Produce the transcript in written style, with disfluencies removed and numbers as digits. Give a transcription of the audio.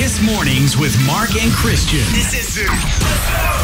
Kiss Mornings with Mark and Christian. This is it.